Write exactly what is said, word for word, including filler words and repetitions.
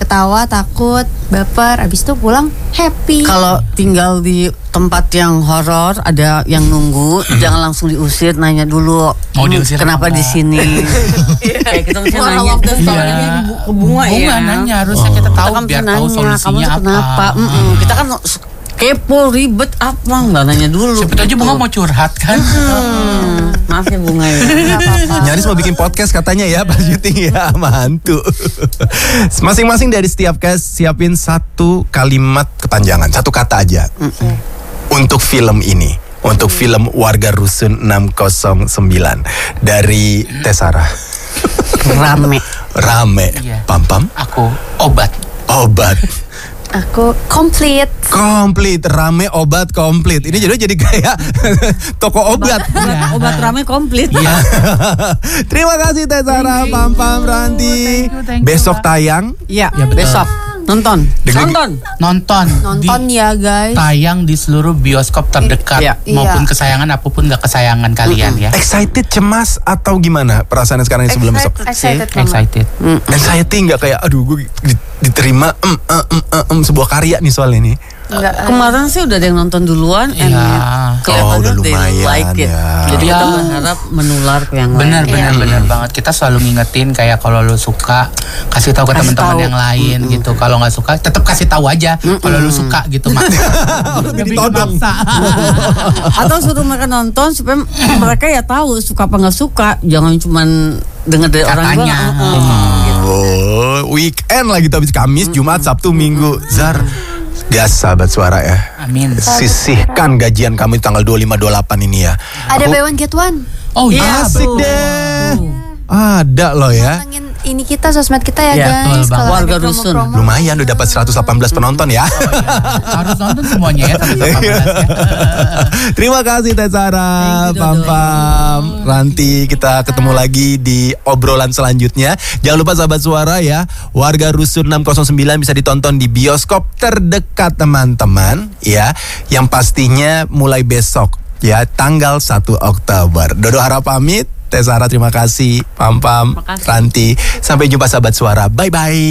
ketawa, takut, baper, abis itu pulang happy. Kalau tinggal di tempat yang horor, ada yang nunggu, jangan langsung diusir, nanya dulu. Mau diusir kenapa di sini? Kayak kita mesti nanya. Iya. Ke bunga ya. Bunga nanya, harusnya kita tahu Kita kan biar mesti tahu nanya, solusinya kamu tuh kenapa? apa. Mm-mm. Kita kan kepo, ribet apa, nggak nanya dulu. Siapa tahu aja Bunga mau curhat kan. Hmm. Maaf ya Bunga ya. Nggak apa-apa. Nyaris mau bikin podcast katanya ya pas syuting ya sama hantu. Masing-masing dari setiap cast siapin satu kalimat kepanjangan, satu kata aja. Okay. Untuk film ini, untuk film Warga Rusun enam nol sembilan dari Tesara. Rame. Rame. Iya. Pam-pam. Aku obat. Obat. Aku komplit. Komplit, rame obat komplit. Ini jadi jadi kayak toko obat. Obat, obat rame komplit. Iya. Terima kasih Tesara, Pam Pam, Ranti. Thank you, thank you, Besok Mbak. tayang. Iya, Ya, betul. besok nonton. Dengan- Nonton. Nonton. Nonton di, ya guys. Tayang di seluruh bioskop terdekat. Iya. Maupun Iya. kesayangan apapun gak kesayangan kalian ya. Excited, cemas atau gimana perasaan sekarang sebelum besok? Excited banget. Excited. Anxiety nggak kayak aduh gue di- diterima em, em, em, em, em, sebuah karya nih soalnya nih. Enggak. Kemarin sih udah ada yang nonton duluan, and Iya. kelihatannya Oh, udah they lumayan like it. ya. Jadi kita Iya. berharap menular ke yang Benar lain. benar Iya. benar banget. Kita selalu ngingetin kayak kalau lu suka kasih tahu ke Kasih teman-teman tahu. yang lain gitu. Kalau nggak suka tetap kasih tahu aja kalau lu suka gitu mak. Lebih ditodong. Atau suruh mereka nonton supaya mereka ya tahu suka apa nggak suka. Jangan cuman dengar dari orang Katanya. doang. Heeh, gitu. Oh, weekend lagi tuh habis Kamis, Jumat, Sabtu, Minggu. Zar, gas sahabat suara ya. Amin. Sisihkan gajian kamu di tanggal dua puluh lima dua puluh delapan ini ya. Ada Aku- buy one get one. Oh iya. Asik betul. deh. Ada loh ya. Pantengin ini kita, sosmed kita ya Iya, guys. betul banget. Kalau ada Warga Rusun. promo-promo. Lumayan udah dapat seratus delapan belas penonton ya. Harus nonton semuanya ya. seratus delapan belas ya. Terima kasih Tesara, Thank you, Pam Dodo. Pam, Ranti. Kita ketemu lagi di obrolan selanjutnya. Jangan lupa sahabat suara ya, Warga Rusun enam nol sembilan bisa ditonton di bioskop terdekat teman-teman ya. Yang pastinya mulai besok ya, tanggal satu Oktober. Dodo harap pamit. Tesara terima kasih, Pam Pam, Terima kasih. Ranti. Sampai jumpa sahabat suara. Bye bye.